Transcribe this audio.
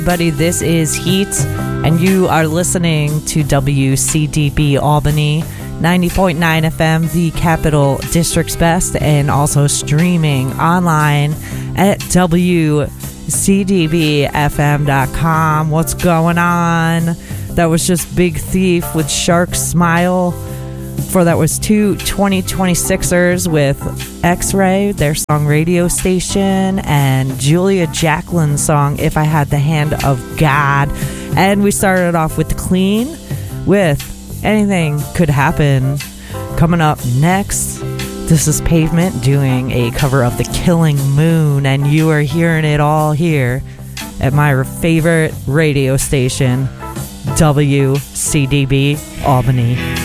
Buddy, this is Heat, and you are listening to WCDB Albany 90.9 FM, the Capital District's best, and also streaming online at WCDBFM.com. What's going on? That was just Big Thief with Shark Smile. Before that was two 2026ers with X-Ray, their song Radio Station, and Julia Jacqueline's song If I Had the Hand of God. And we started off with Clean with Anything Could Happen. Coming up next, this is Pavement doing a cover of The Killing Moon, and you are hearing it all here at my favorite radio station, WCDB Albany.